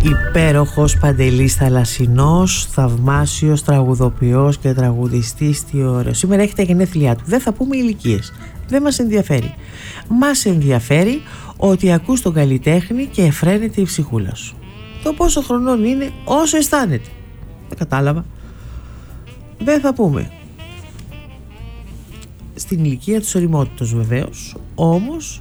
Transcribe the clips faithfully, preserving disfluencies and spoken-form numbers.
Υπέροχος Παντελής Θαλασσινός, θαυμάσιος τραγουδοποιός και τραγουδιστής, τι ωραίο. Σήμερα έχει τα γενέθλιά του. Δεν θα πούμε ηλικίες, δεν μας ενδιαφέρει. Μας ενδιαφέρει ότι ακούς τον καλλιτέχνη και εφραίνεται η ψυχούλα σου. Το πόσο χρονών είναι, όσο αισθάνεται. Δεν κατάλαβα. Δεν θα πούμε στην ηλικία της ωριμότητος βεβαίως, όμως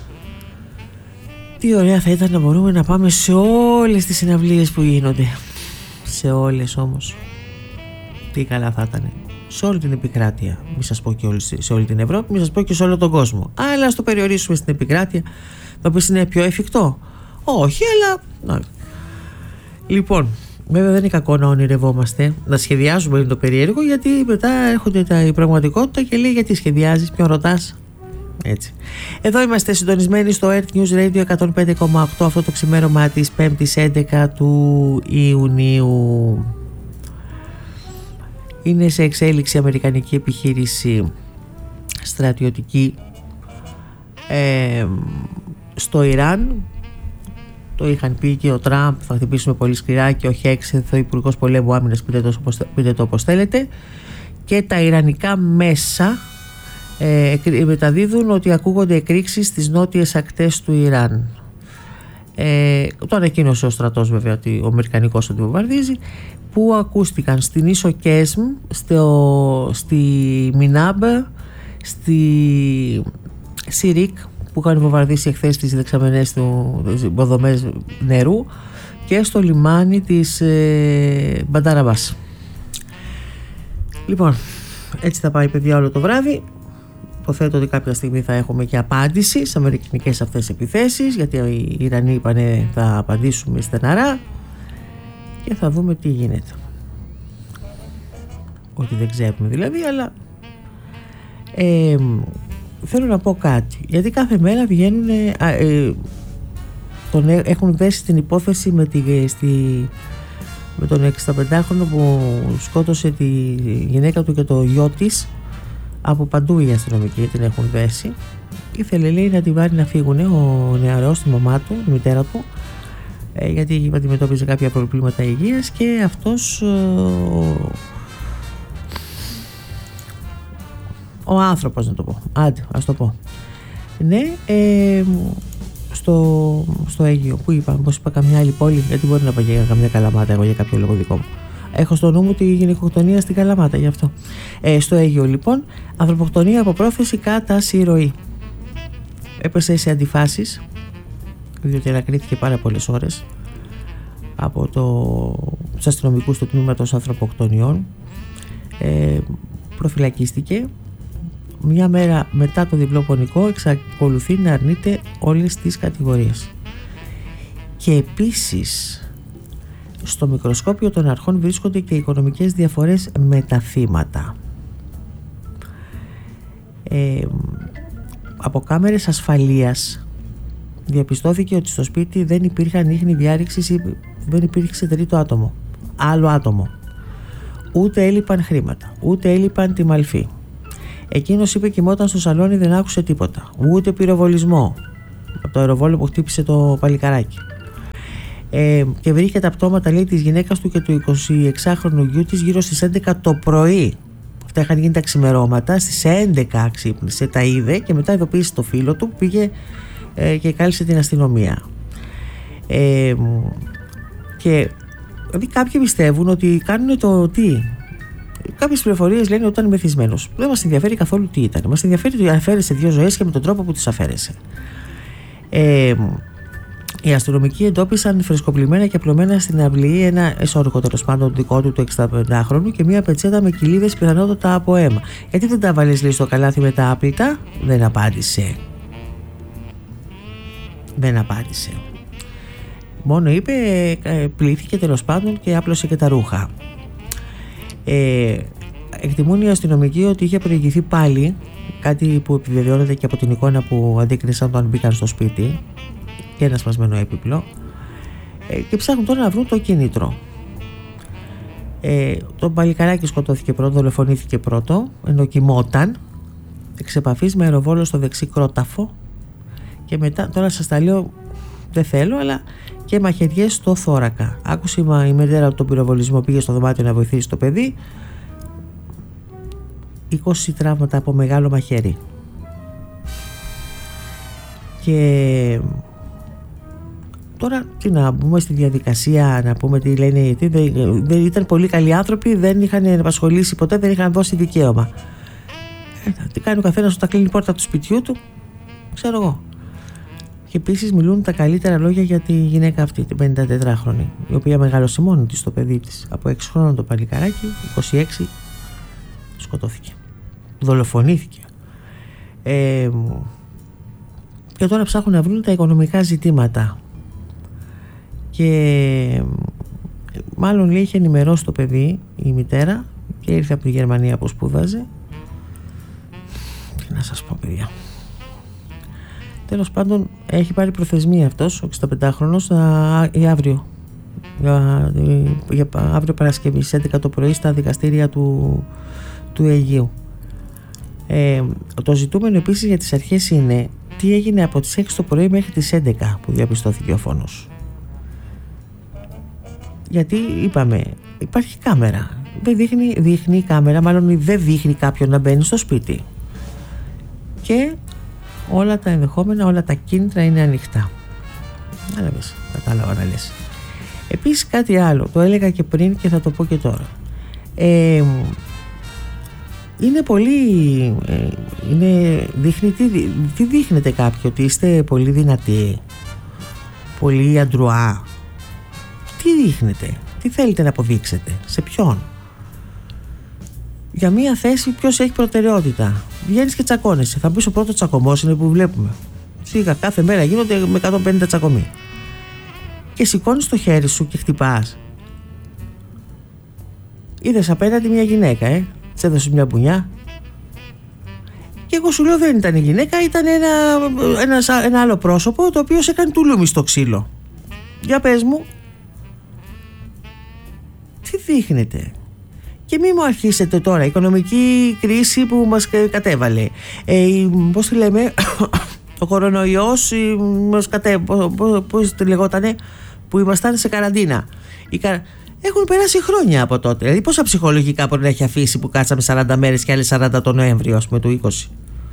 τι ωραία θα ήταν να μπορούμε να πάμε σε όλες τις συναυλίες που γίνονται. Σε όλες όμως. Τι καλά θα ήταν. Σε όλη την επικράτεια. Μην σας πω και όλη, σε όλη την Ευρώπη, μην σας πω και σε όλο τον κόσμο. Αλλά ας το περιορίσουμε στην επικράτεια. Θα πεις είναι πιο εφικτό. Όχι, αλλά... Λοιπόν, βέβαια δεν είναι κακό να ονειρευόμαστε, να σχεδιάζουμε είναι το περίεργο, γιατί μετά έρχονται τα, η πραγματικότητα και λέει γιατί σχεδιάζεις, ποιον ρωτάς. Έτσι. Εδώ είμαστε συντονισμένοι στο Earth News Radio εκατόν πέντε κόμμα οκτώ αυτό το ξημέρωμα της πέμπτης έντεκα του Ιουνίου. Είναι σε εξέλιξη αμερικανική επιχείρηση στρατιωτική ε, στο Ιράν. Το είχαν πει και ο Τραμπ, θα χτυπήσουμε πολύ σκληρά, και ο Χέξεθ, ο Υπουργός Πολέμου Άμυνας, πείτε το, πείτε το όπως θέλετε. Και τα ιρανικά μέσα ε, μεταδίδουν ότι ακούγονται εκρήξεις στις νότιες ακτές του Ιράν. Ε, το ανακοίνωσε ο στρατός βέβαια, ότι ο Αμερικανικός ότι βομβαρδίζει, που ακούστηκαν στην ίσο Κέσμ, στο, στη Μινάμπ, στη Σιρίκ, που είχαν βομβαρδίσει εχθές τις δεξαμενές του υποδομές νερού, και στο λιμάνι της ε, Μπανταραμπάς. Λοιπόν, έτσι θα πάει παιδιά όλο το βράδυ. Υποθέτω ότι κάποια στιγμή θα έχουμε και απάντηση στις αμερικανικές αυτές επιθέσεις, γιατί οι Ιρανοί είπανε θα απαντήσουμε στεναρά και θα δούμε τι γίνεται. Ότι δεν ξέρουμε δηλαδή, αλλά ε, θέλω να πω κάτι, γιατί κάθε μέρα βγαίνουν ε, ε, τον, έχουν δέσει την υπόθεση με, τη, στη, με τον εξήντα που σκότωσε τη γυναίκα του και το γιο της. Από παντού οι αστυνομικοί την έχουν δέσει. Ήθελε, λέει, να τη βάλει να φύγουν ο νεαρός, τη μαμά του, η μητέρα του, ε, γιατί αντιμετώπιζε κάποια προβλήματα υγείας, και αυτός ο, ο άνθρωπος, να το πω, άντε ας το πω, ναι, ε, στο, στο Αίγυο, που είπα, πως είπα καμιά άλλη πόλη, γιατί μπορεί να πάει για καμιά Καλαμάτα εγώ για κάποιο λόγο δικό μου. Έχω στο νου μου τη γυναικοκτονία στην Καλαμάτα, γι' αυτό. Ε, στο Αίγυο λοιπόν, ανθρωποκτονία από πρόθεση κατά συρροή. Έπεσε σε αντιφάσεις, διότι ανακρίθηκε πάρα πολλές ώρες από το, τους αστυνομικούς του τμήματος ανθρωποκτονιών. Ε, προφυλακίστηκε. Μια μέρα μετά το διπλό πονικό εξακολουθεί να αρνείται όλες τις κατηγορίες. Και επίσης, στο μικροσκόπιο των αρχών βρίσκονται και οικονομικές διαφορές με τα θύματα. Ε, από κάμερες ασφαλείας διαπιστώθηκε ότι στο σπίτι δεν υπήρχαν ίχνη διάρρηξης ή δεν υπήρξε τρίτο άτομο, άλλο άτομο. Ούτε έλειπαν χρήματα, ούτε έλειπαν τη μαλφή. Εκείνος είπε κοιμόταν στο σαλόνι, δεν άκουσε τίποτα, ούτε πυροβολισμό από το αεροβόλο που χτύπησε το παλικαράκι. Ε, και βρήκε τα πτώματα, λέει, της γυναίκας του και του εικοσιεξάχρονου γιού της γύρω στις έντεκα το πρωί. Αυτά είχαν γίνει τα ξημερώματα. Στις έντεκα ξύπνησε, τα είδε και μετά ειδοποίησε το φίλο του που πήγε ε, και κάλεσε την αστυνομία. Ε, και δηλαδή κάποιοι πιστεύουν ότι κάνουν το τι. Κάποιες πληροφορίες λένε ότι ήταν μεθυσμένος. Δεν μας ενδιαφέρει καθόλου τι ήταν. Μας ενδιαφέρει ότι αφαίρεσε δύο ζωές και με τον τρόπο που τις αφαίρεσε. Ε, Οι αστυνομικοί εντόπισαν φρεσκοπλημμένα και απλωμένα στην αυλή ένα εσώρουχο, τέλος πάντων δικό του του εξήντα και μία πετσέτα με κοιλίδες, πιθανότατα από αίμα. Γιατί δεν τα βάλες, λέει, στο καλάθι με τα άπλυτα? Δεν απάντησε. Δεν απάντησε. Μόνο είπε, πλήθηκε τέλος πάντων και άπλωσε και τα ρούχα. Ε, εκτιμούν οι αστυνομικοί ότι είχε προηγηθεί πάλι, κάτι που επιβεβαιώνεται και από την εικόνα που αντίκρισαν όταν μπήκαν στο σπίτι, και ένα σπασμένο έπιπλο, ε, και ψάχνουν τώρα να βρουν το κίνητρο. Ε, το παλικαράκι σκοτώθηκε πρώτο, δολοφονήθηκε πρώτο, ενώ κοιμόταν εξ επαφής με αεροβόλο στο δεξί κρόταφο, και μετά, τώρα σας τα λέω, δεν θέλω, αλλά και μαχαιριές στο θώρακα. Άκουσε η μητέρα από τον πυροβολισμό, πήγε στο δωμάτιο να βοηθήσει το παιδί. είκοσι τραύματα από μεγάλο μαχαίρι. Και τώρα τι να μπούμε στη διαδικασία, να πούμε τι λένε, τι, δεν, δεν ήταν πολύ καλοί άνθρωποι, δεν είχαν απασχολήσει ποτέ, δεν είχαν δώσει δικαίωμα. Ε, τι κάνει ο καθένας όταν κλείνει η πόρτα του σπιτιού του, ξέρω εγώ. Και επίσης μιλούν τα καλύτερα λόγια για τη γυναίκα αυτή, την πενηντατετράχρονη, η οποία μεγάλωσε μόνη της το παιδί της. Από έξι χρόνων το παλικαράκι, είκοσι έξι σκοτώθηκε. Δολοφονήθηκε. Ε, και τώρα ψάχνουν να βρουν τα οικονομικά ζητήματα. Και μάλλον λέει είχε ενημερώσει το παιδί η μητέρα και ήρθε από τη Γερμανία που σπούδαζε. Τι να σας πω, παιδιά. Τέλος πάντων έχει πάρει προθεσμία αυτός ο εξήντα χρονος ή αύριο για, για αύριο Παρασκευή στις έντεκα το πρωί στα δικαστήρια του, του Αιγείου. Ε, το ζητούμενο επίσης για τις αρχές είναι τι έγινε από τις έξι το πρωί μέχρι τις έντεκα που διαπιστώθηκε ο φόνος. Γιατί είπαμε υπάρχει κάμερα, δεν δείχνει, δείχνει η κάμερα, μάλλον δεν δείχνει κάποιον να μπαίνει στο σπίτι και όλα τα ενδεχόμενα, όλα τα κίνητρα είναι ανοιχτά. Έλαβες, κατάλαβα να λες. Επίσης κάτι άλλο, το έλεγα και πριν και θα το πω και τώρα. Ε, είναι πολύ, ε, είναι, δείχνει, τι, τι δείχνετε κάποιοι, ότι είστε πολύ δυνατοί, πολύ αντρουά. Τι δείχνετε, τι θέλετε να αποδείξετε, σε ποιον. Για μία θέση ποιος έχει προτεραιότητα. Βγαίνεις και τσακώνεσαι. Θα μπεις ο πρώτος τσακωμός είναι που βλέπουμε. Σίγα κάθε μέρα γίνονται με εκατόν πενήντα τσακωμοί. Και σηκώνεις το χέρι σου και χτυπάς. Είδες απέναντι μια γυναίκα, ε. Της έδωσες μια μπουνιά. Και εγώ σου λέω δεν ήταν η γυναίκα, ήταν ένα, ένα, ένα άλλο πρόσωπο το οποίο σε έκανε τουλούμι στο ξύλο. Για πες μου. Τι δείχνετε. Και μη μου αρχίσετε τώρα, η οικονομική κρίση που μας κατέβαλε. Ε, πώς τη λέμε, ο κορονοϊός μας κατέβαλε, πώς, πώς τη λεγότανε, που ήμασταν σε καραντίνα. Η κα... Έχουν περάσει χρόνια από τότε. Δηλαδή πόσα ψυχολογικά μπορεί να έχει αφήσει που κάτσαμε σαράντα μέρες και άλλες σαράντα το Νοέμβριο, ας πούμε, του είκοσι.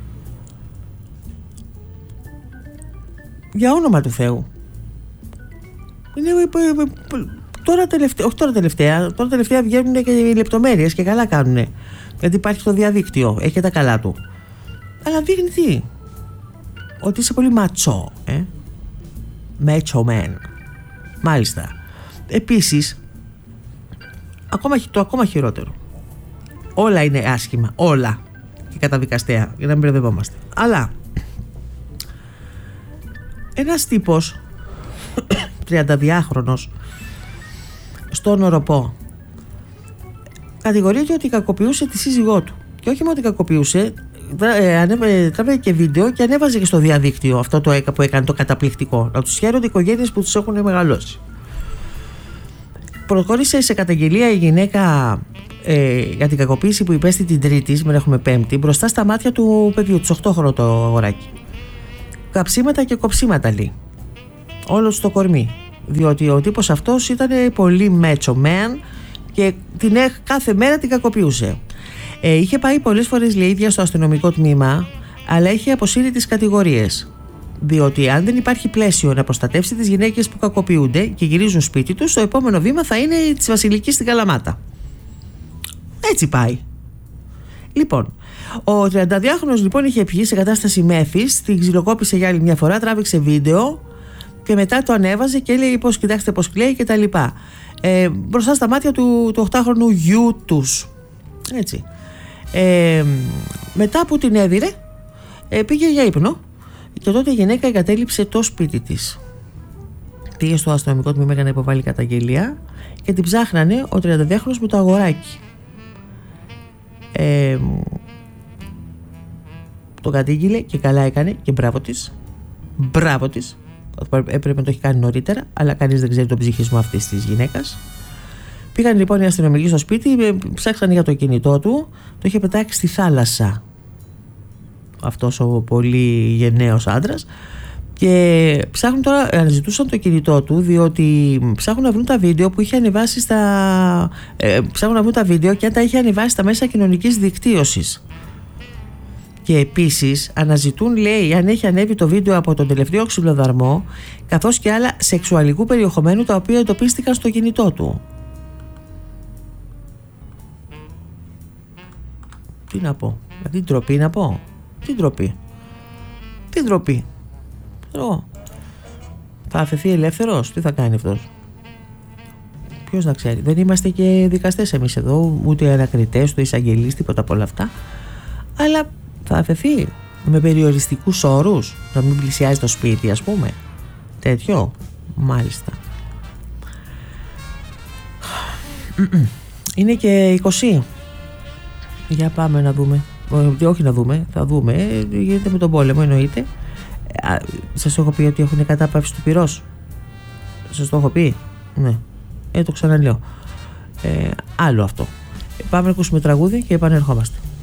Για όνομα του Θεού. Είναι... Τώρα τελευταία, όχι τώρα τελευταία, τώρα τελευταία βγαίνουν και οι λεπτομέρειες και καλά κάνουνε. Γιατί υπάρχει το διαδίκτυο, έχει και τα καλά του. Αλλά δείχνει τι. Ότι είσαι πολύ ματσό, ε. Macho man. Μάλιστα. Επίσης, ακόμα, το ακόμα χειρότερο. Όλα είναι άσχημα, όλα. Και καταδικαστέα, για να μην μπερδευόμαστε. Αλλά ένας τύπος τριανταδυάχρονος στον Οροπό κατηγορείται ότι κακοποιούσε τη σύζυγό του. Και όχι μόνο ότι κακοποιούσε, τράβαγε και βίντεο και ανέβαζε και στο διαδίκτυο αυτό το έκα που έκανε το καταπληκτικό. Να τους χαίρονται οι οικογένειες που τους έχουν μεγαλώσει. Προχώρησε σε καταγγελία η γυναίκα ε, για την κακοποίηση που υπέστη την Τρίτη, σήμερα έχουμε Πέμπτη, μπροστά στα μάτια του παιδιού, του οκτώ το αγοράκι. Καψίματα και κοψίματα λέει. Όλο στο κορμί. Διότι ο τύπος αυτός ήταν πολύ macho man και την, κάθε μέρα την κακοποιούσε. Ε, είχε πάει πολλές φορές λέει ίδια στο αστυνομικό τμήμα, αλλά είχε αποσύρει τις κατηγορίες. Διότι αν δεν υπάρχει πλαίσιο να προστατεύσει τις γυναίκες που κακοποιούνται και γυρίζουν σπίτι τους, το επόμενο βήμα θα είναι της Βασιλικής στην Καλαμάτα. Έτσι πάει. Λοιπόν, ο τριανταδυάχρονος λοιπόν είχε πιει σε κατάσταση μέθης, την ξυλοκόπησε για άλλη μια φορά, τράβηξε βίντεο και μετά το ανέβαζε και έλεγε πως κοιτάξτε πως κλαίει και τα λοιπά. Ε, μπροστά στα μάτια του, του οκτάχρονου γιου τους. Έτσι. Ε, μετά που την έδιρε, ε, πήγε για ύπνο και τότε η γυναίκα εγκατέλειψε το σπίτι της. Πήγε στο αστυνομικό τμήμα για να υποβάλει καταγγελία και την ψάχνανε ο τριανταδυάχρονος με το αγοράκι. Ε, το κατήγγειλε και καλά έκανε και μπράβο της. Μπράβο της. Έπρεπε να το έχει κάνει νωρίτερα, αλλά κανείς δεν ξέρει τον ψυχισμό αυτής της γυναίκας. Πήγαν λοιπόν οι αστυνομικοί στο σπίτι, ψάξανε για το κινητό του, το είχε πετάξει στη θάλασσα αυτός ο πολύ γενναίος άντρας Και ψάχνουν τώρα, αναζητούσαν το κινητό του, διότι ψάχνουν να βρουν τα βίντεο που είχε ανεβάσει στα. Ε, ψάχνουν να βρουν τα βίντεο και αν τα είχε ανεβάσει στα μέσα κοινωνικής δικτύωσης. Και επίσης αναζητούν, λέει, αν έχει ανέβει το βίντεο από τον τελευταίο ξυλοδαρμό, καθώς και άλλα σεξουαλικού περιεχομένου τα οποία εντοπίστηκαν στο κινητό του. Τι να πω, τι ντροπή να πω, τι ντροπή, τι ντροπή. Ω, θα αφαιθεί ελεύθερος, τι θα κάνει αυτός? Ποιος να ξέρει, δεν είμαστε και δικαστές εμείς εδώ, ούτε ανακριτές, ούτε εισαγγελείς, τίποτα από όλα αυτά. Αλλά θα αφαιθεί με περιοριστικούς όρους, να μην πλησιάζει το σπίτι, ας πούμε, τέτοιο, μάλιστα. Είναι και είκοσι. Για πάμε να δούμε. Όχι να δούμε, θα δούμε. Γίνεται με τον πόλεμο, εννοείται. Σας έχω πει ότι έχουν κατάπαυση του πυρός? Σας το έχω πει? Ναι. Ε, το ξαναλέω. Ε, άλλο αυτό. Πάμε να ακούσουμε τραγούδι και επανερχόμαστε.